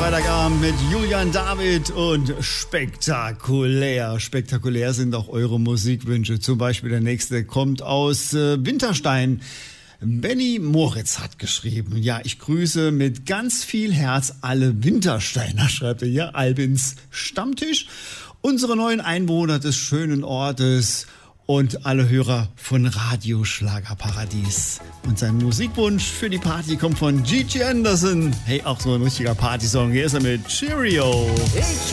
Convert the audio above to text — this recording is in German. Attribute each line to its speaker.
Speaker 1: Freitagabend mit Julian David und spektakulär. Spektakulär sind auch eure Musikwünsche. Zum Beispiel der nächste kommt aus Winterstein. Benny Moritz hat geschrieben, ja, ich grüße mit ganz viel Herz alle Wintersteiner, schreibt er hier, Albins Stammtisch, unsere neuen Einwohner des schönen Ortes und alle Hörer von Radio Schlagerparadies. Und sein Musikwunsch für die Party kommt von Gigi Anderson. Hey, auch so ein richtiger Partysong. Hier ist er mit Cheerio.
Speaker 2: Ich